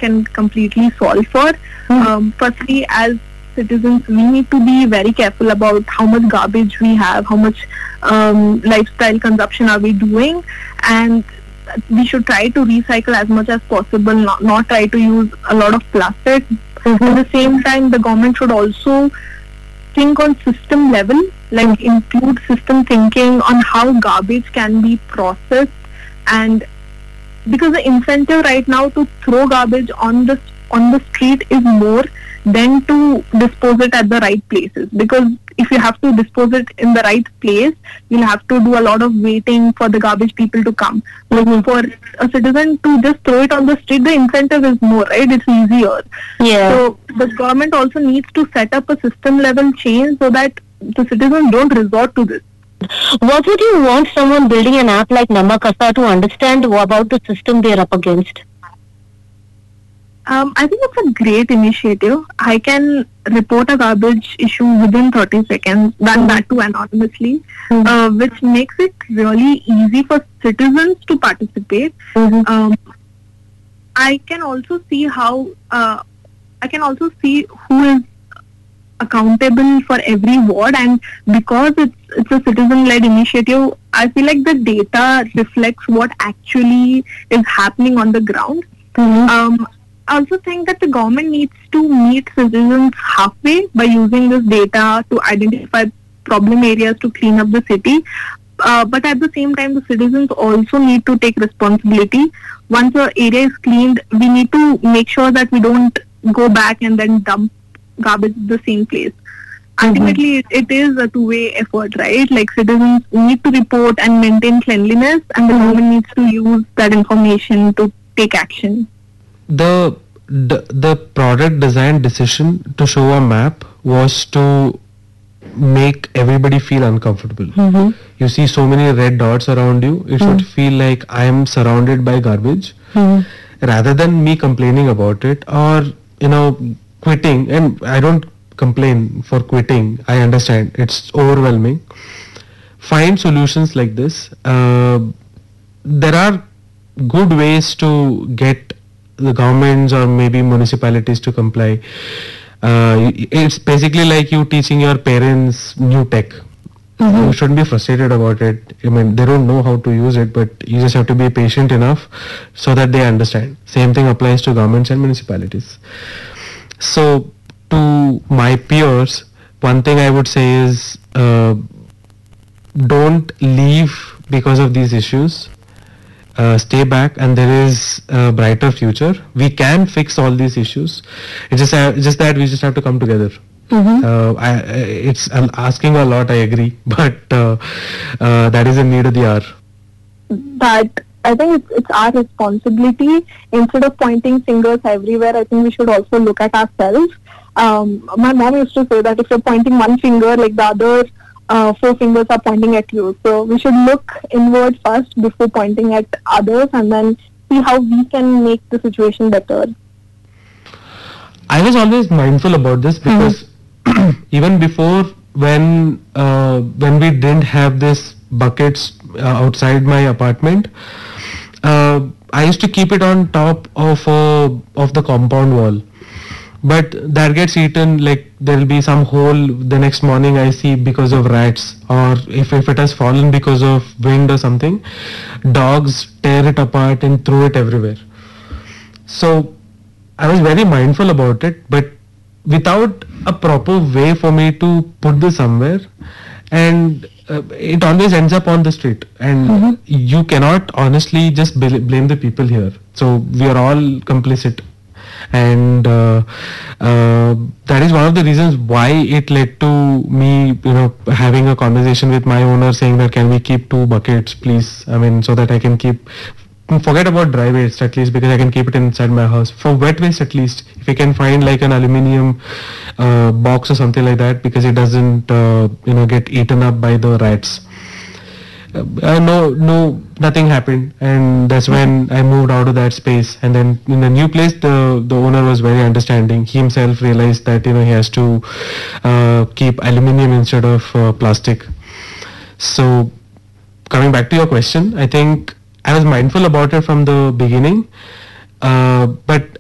can completely solve for. Firstly, as citizens, we need to be very careful about how much garbage we have, how much lifestyle consumption are we doing, and we should try to recycle as much as possible, not try to use a lot of plastic. At the same time, the government should also think on system level, like include system thinking on how garbage can be processed, and because the incentive right now to throw garbage on the street is more than to dispose it at the right places, because if you have to dispose it in the right place, you'll have to do a lot of waiting for the garbage people to come. Like for a citizen to just throw it on the street, the incentive is more, right? It's easier. Yeah. So the government also needs to set up a system level change so that the citizens don't resort to this. What would you want someone building an app like Namakasa to understand about the system they're up against? I think it's a great initiative. I can report a garbage issue within 30 seconds, that too anonymously, which makes it really easy for citizens to participate. I can also see who is accountable for every ward, and because it's a citizen-led initiative, I feel like the data reflects what actually is happening on the ground. I also think that the government needs to meet citizens halfway by using this data to identify problem areas to clean up the city. But at the same time, the citizens also need to take responsibility. Once the area is cleaned, we need to make sure that we don't go back and then dump garbage in the same place. Ultimately, it is a two-way effort, right? Like citizens need to report and maintain cleanliness, and the government needs to use that information to take action. The product design decision to show a map was to make everybody feel uncomfortable. You see so many red dots around you, it should feel like I am surrounded by garbage, rather than me complaining about it or quitting. And I don't complain for quitting, I understand it's overwhelming. Find solutions like this. There are good ways to get the governments or maybe municipalities to comply. It's basically like you teaching your parents new tech. You shouldn't be frustrated about it. I mean, they don't know how to use it, but you just have to be patient enough so that they understand. Same thing applies to governments and municipalities. So to my peers, one thing I would say is don't leave because of these issues. Stay back, and there is a brighter future. We can fix all these issues. It's just that we just have to come together. I'm asking a lot, I agree, but that is the need of the hour. But I think it's our responsibility. Instead of pointing fingers everywhere, I think we should also look at ourselves. My mom used to say that if you're pointing one finger, like the other 4 fingers are pointing at you. So we should look inward first before pointing at others, and then see how we can make the situation better. I was always mindful about this because even before, when we didn't have this buckets outside my apartment, I used to keep it on top of the compound wall. But that gets eaten, like there will be some hole the next morning I see because of rats, or if it has fallen because of wind or something, dogs tear it apart and throw it everywhere. So I was very mindful about it, but without a proper way for me to put this somewhere, and it always ends up on the street, and you cannot honestly just blame the people here. So we are all complicit. And that is one of the reasons why it led to me, having a conversation with my owner saying that can we keep 2 buckets, please? I mean, so that I can forget about dry waste at least, because I can keep it inside my house. For wet waste at least, if I can find like an aluminium box or something like that, because it doesn't, get eaten up by the rats. Nothing happened, and that's when I moved out of that space. And then in the new place, the owner was very understanding. He himself realized that he has to keep aluminium instead of plastic. So coming back to your question, I think I was mindful about it from the beginning, but